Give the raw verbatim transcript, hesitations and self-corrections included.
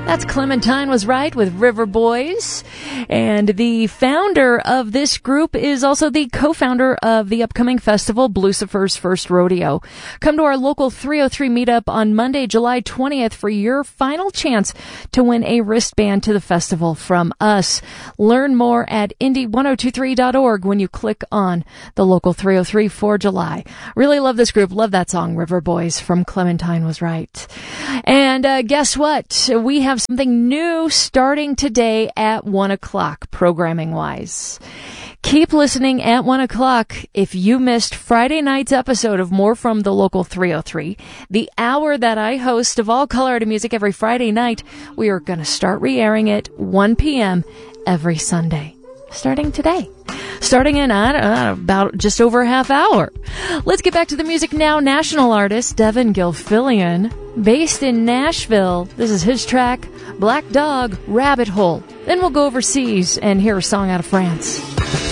That's Clementine Was Right with River Boys. And the founder of this group is also the co-founder of the upcoming festival, Blucifer's First Rodeo. Come to our local three oh three meetup on Monday, July twentieth for your final chance to win a wristband to the festival from us. Learn more at indie ten twenty-three dot org when you click on the local three oh three for July. Really love this group. Love that song, River Boys, from Clementine Was Right. And uh, guess what? We have something new starting today at one o'clock, programming-wise. Keep listening at one o'clock if you missed Friday night's episode of More from the Local three oh three, the hour that I host of All Color to Music every Friday night. We are going to start re-airing it one p.m. every Sunday, starting today. Starting in uh, uh, about just over a half hour. Let's get back to the music now. National artist Devin Gilfillian, based in Nashville. This is his track, Black Dog, Rabbit Hole. Then we'll go overseas and hear a song out of France.